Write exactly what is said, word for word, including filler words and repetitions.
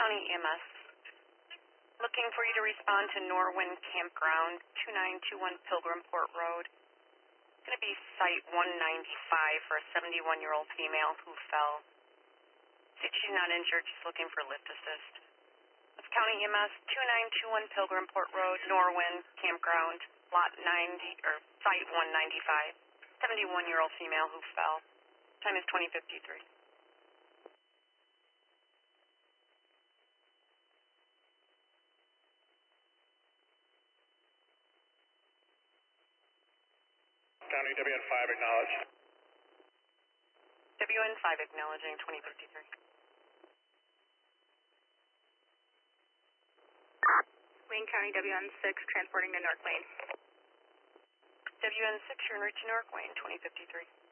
County E M S. Looking for you to respond to Norwin Campground, two nine two one Pilgrimport Road. It's going to be Site one ninety-five for a seventy-one-year-old female who fell. She's not injured, she's looking for lift assist. That's County E M S, two nine two one Pilgrimport Road, Norwin Campground, Lot ninety, or Site one ninety-five. seventy-one-year-old female who fell. Time is twenty fifty-three. County W N five acknowledged. W N five acknowledging twenty fifty-three. Wayne County W N six transporting to North Wayne. W N six, you're en route to North Wayne, twenty fifty-three.